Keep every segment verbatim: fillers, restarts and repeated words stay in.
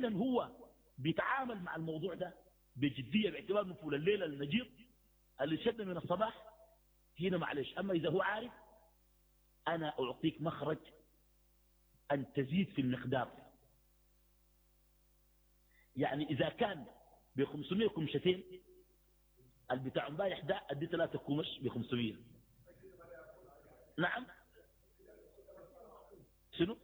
إذن هو بيتعامل مع الموضوع ده بجدية باعتبار من فول الليلة النجيط اللي شد من الصباح هنا معلش. أما إذا هو عارف أنا أعطيك مخرج أن تزيد في المقدار، يعني إذا كان ب خمسمائة كمشتين البتاع امبارح ده أدي ثلاثة كمش ب خمسمائة. نعم شنو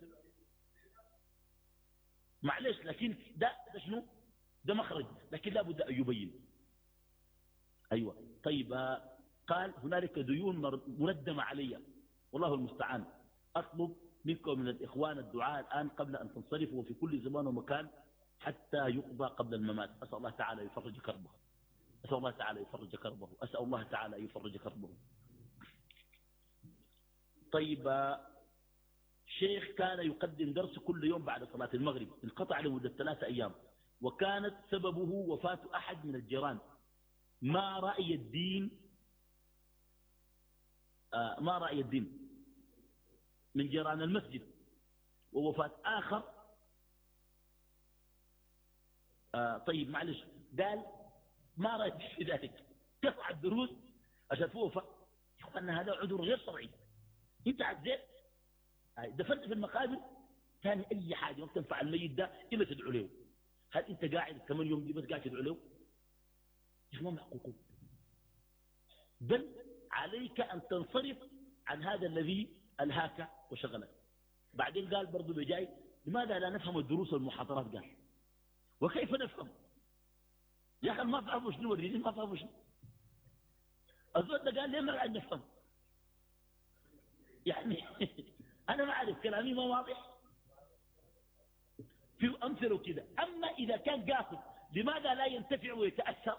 معلش، لكن ده ده شنو ده مخرج، لكن لا بد أن يبين. أيوة طيب. قال هنالك ديون مندمة علي والله المستعان، أطلب منكم من الإخوان الدعاء الآن قبل أن تنصرفوا في كل زمان ومكان حتى يقضى قبل الممات. أسأل الله تعالى يفرج كربه، أسأل الله تعالى يفرج كربه، أسأل الله تعالى يفرج كربه. طيب شيخ كان يقدم درس كل يوم بعد صلاة المغرب، انقطع لمدة ثلاثة أيام، وكانت سببه وفاة أحد من الجيران. ما رأي الدين آه ما رأي الدين من جيران المسجد ووفاة آخر؟ آه طيب معلش، قال ما رأيت في ذلك تقطع الدروس عشان توفى. أن هذا عذر غير شرعي. انت عزيت دفنت في المقابر ثاني اي حاجه ما تنفع الميت ده الا تدعو له. هل انت قاعد كمان يوم دي بس قاعد تدعو له؟ ما معقول. بل عليك ان تنصرف عن هذا الذي الهاك وشغلك. بعدين قال برضو بجاي لماذا لا نفهم الدروس والمحاضرات؟ قال وكيف نفهم يا اخي؟ ما فهموا شنو وريني ما فهموا شنو. الزول ده قال ليه ما قاعد نفهم يعني أنا ما أعرف كلامي ما واضح في أمثله كده. أما إذا كان قاصد لماذا لا ينتفع ويتأثر؟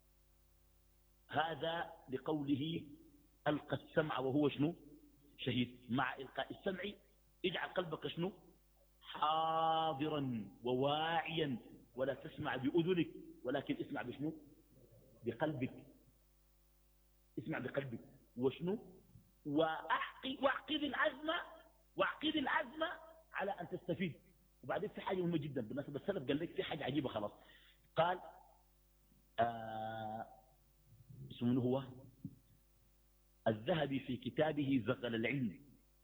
هذا لقوله ألقى السمع وهو شنو شهيد. مع إلقاء السمع اجعل قلبك شنو حاضرا وواعيا، ولا تسمع بأذنك ولكن اسمع بشنو بقلبك. اسمع بقلبك وشنو واعقد العزم واعقد العزم على أن تستفيد. وبعدين في حاجة مهمة جدا بالنسبة السلف قال لك في حاجة عجيبة خلاص. قال آه اسمه هو الذهبي في كتابه زغل العلم.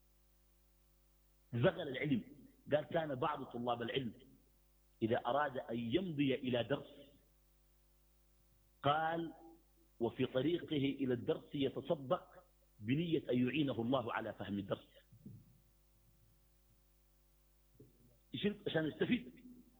زغل العلم قال كان بعض طلاب العلم إذا أراد أن يمضي إلى درس قال وفي طريقه إلى الدرس يتصدق بنية أن يعينه الله على فهم الدرس عشان يستفيد،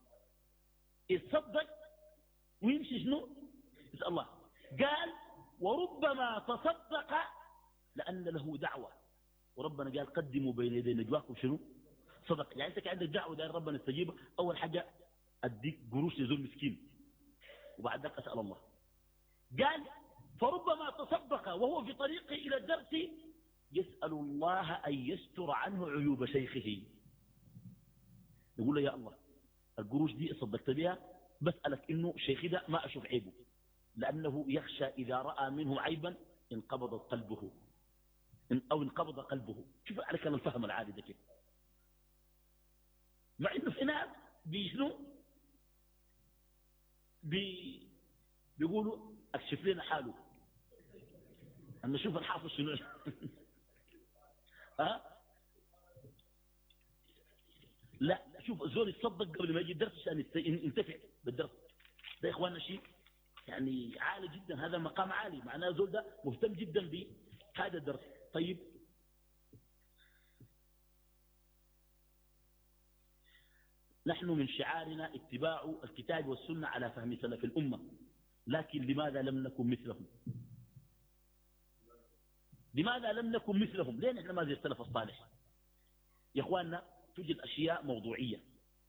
يتصدق ويمشي شنو يسأل الله. قال وربما تصدق لأن له دعوة، وربنا قال قدموا بين يدي نجواكم شنو صدق. يعني انت عندك دعوة داير ربنا يستجيب، أول حاجة أديك قروش لزول مسكين وبعد ذلك أسأل الله. قال فربما تصدق وهو في طريقه إلى الدرس يسأل الله أن يستر عنه عيوب شيخه. يقول له يا الله القروش دي صدقت بها بسألك إنه شيخي ده ما أشوف عيبه، لأنه يخشى إذا رأى منه عيبا انقبض قلبه أو انقبض قلبه. شوف عليك الفهم العادي ده كيف، مع إنه في ناس بيشنو بي بيقولوا اكشف لنا حاله أما نشوف الحافظ شنو ها لا شوف الزول يتصدق قبل ما يجي الدرس عشان ينتفع بالدرس ده. يا اخواننا شيء يعني عالي جدا، هذا مقام عالي، معناه الزول ده مهتم جدا بهذا الدرس. طيب نحن من شعارنا اتباع الكتاب والسنة على فهم سلف الأمة، لكن لماذا لم نكن مثلهم؟ لماذا لم نكن مثلهم؟ ليه نحن ما زي السلف الصالح؟ يا اخواننا توجد أشياء موضوعية.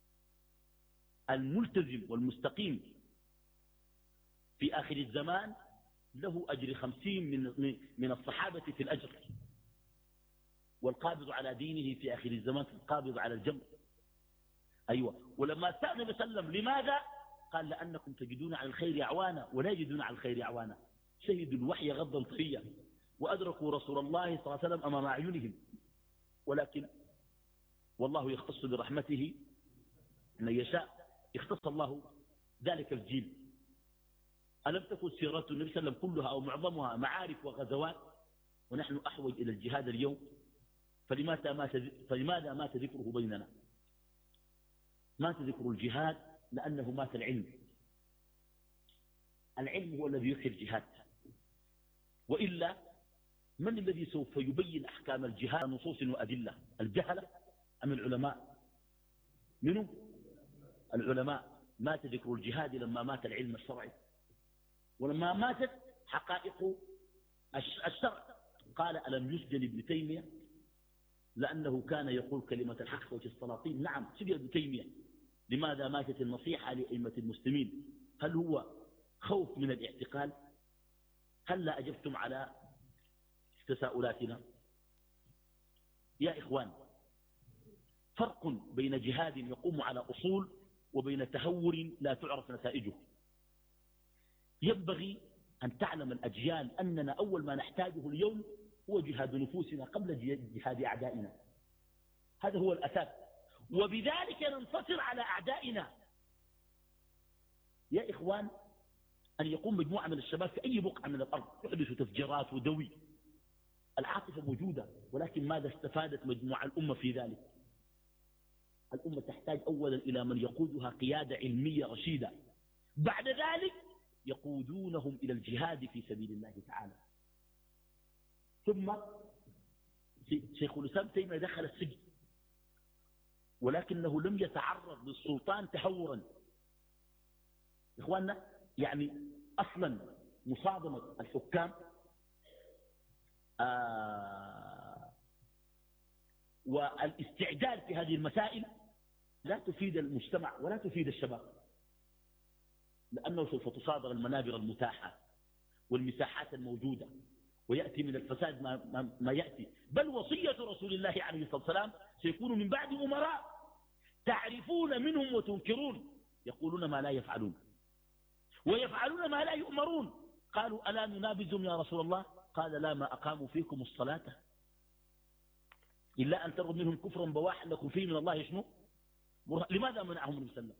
الملتزم والمستقيم في آخر الزمان له أجر خمسين من, من الصحابة في الأجر، والقابض على دينه في آخر الزمان القابض على الجمر. أيوة. ولما سأل النبي صلى الله عليه وسلم لماذا؟ قال لأنكم تجدون على الخير أعوانا ولا يجدون على الخير أعوانا. شهدوا الوحي غضا طريا وأدركوا رسول الله صلى الله عليه وسلم أمام أعينهم، ولكن والله يختص برحمته من يشاء. اختص الله ذلك الجيل. ألم تكن سيرة النبي صلى الله عليه وسلم كلها أو معظمها معارك وغزوات، ونحن أحوج إلى الجهاد اليوم؟ فلماذا مات فلماذا مات ذكره بيننا؟ مات ذكر الجهاد لأنه مات العلم. العلم هو الذي يحيي الجهاد، وإلا من الذي سوف يبين أحكام الجهاد نصوص وأدلة؟ الجهلة أم العلماء؟ منهم العلماء. مات ذكر الجهاد لما مات العلم الشرعي، ولما ماتت حقائق الشرع. قال ألم يسجن ابن تيمية لأنه كان يقول كلمة الحق وجه السلاطين؟ نعم سجن ابن تيمية. لماذا ماتت النصيحة لأئمة المسلمين؟ هل هو خوف من الاعتقال؟ هل لا أجبتم على تساؤلاتنا؟ يا إخوان، فرق بين جهاد يقوم على أصول وبين تهور لا تعرف نتائجه. ينبغي أن تعلم الأجيال أننا أول ما نحتاجه اليوم هو جهاد نفوسنا قبل جهاد أعدائنا. هذا هو الأساس، وبذلك ننتصر على أعدائنا. يا إخوان، أن يقوم مجموعة من الشباب في أي بقعة من الأرض يحدث تفجيرات ودوي، العاطفة موجودة، ولكن ماذا استفادت مجموعة الأمة في ذلك؟ الأمة تحتاج أولا إلى من يقودها قيادة علمية رشيدة، بعد ذلك يقودونهم إلى الجهاد في سبيل الله تعالى. ثم شيخ الإسلام تيمية دخل السجن، ولكنه لم يتعرض للسلطان تهورا. إخواننا، يعني أصلا مصادمة الحكام آه والاستعجال في هذه المسائل لا تفيد المجتمع ولا تفيد الشباب، لأنه سوف تصادر المنابر المتاحة والمساحات الموجودة، ويأتي من الفساد ما, ما, ما يأتي. بل وصية رسول الله عليه الصلاة والسلام سيكون من بعد أمراء تعرفون منهم وتنكرون، يقولون ما لا يفعلون ويفعلون ما لا يؤمرون. قالوا ألا ننابذهم يا رسول الله؟ قال لا، ما أقاموا فيكم الصلاة إلا أن تروا منهم كفرا بواحا لكم فيه من الله شنو؟ لماذا منعهم النبي صلى الله عليه وسلم؟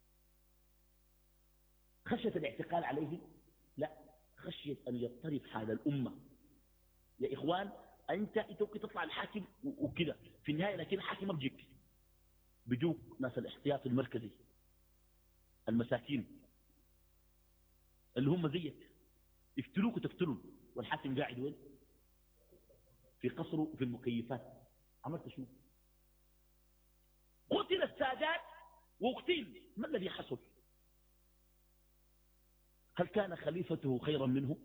خشية الاعتقال عليه؟ لا، خشية أن يضطرب حال الأمة. يا إخوان، أنت توقي تطلع الحاكم وكذا في النهاية، لكن الحاكم بيجيك بيجوك ناس الاحتياط المركزي المساكين اللي هم زيك يقتلوك وتقتلون، والحاكم قاعد وين؟ في قصره في المكيفات. عملت شنو؟ قتل السادات واغتيل، ما الذي حصل؟ هل كان خليفته خيرا منه؟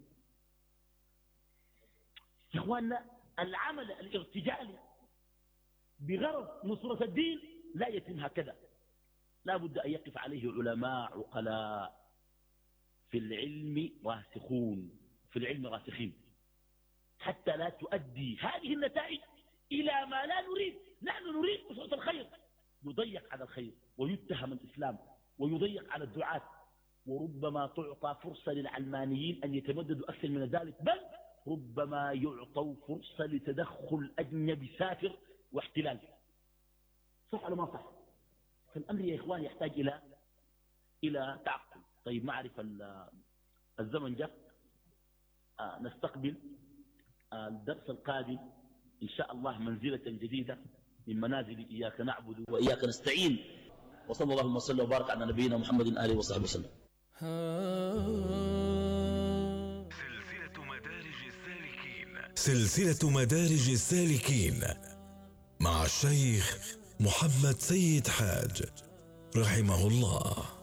يا اخواننا، العمل الارتجالي بغرض نصرة الدين لا يتم هكذا، لا بد أن يقف عليه علماء عقلاء في العلم راسخون، في العلم راسخين، حتى لا تؤدي هذه النتائج إلى ما لا نريد. نحن نريد نصرة الخير، يضيق على الخير ويتهم الإسلام ويضيق على الدعاة، وربما تعطى فرصة للعلمانيين أن يتمددوا أكثر من ذلك، بل ربما يعطوا فرصة لتدخل أجنبي سافر واحتلال. صح ولا ما صح؟ فالأمر يا إخوان يحتاج إلى إلى تعقل. طيب، ما أعرف الزمن جاء، آه نستقبل آه الدرس القادم إن شاء الله منزلة جديدة من منازل إياك نعبد وإياك نستعين. وصلى الله وسلم وبارك على نبينا محمد آله وصحبه وسلم. سلسلة مدارج السالكين سلسلة مدارج السالكين مع الشيخ محمد سيد حاج رحمه الله.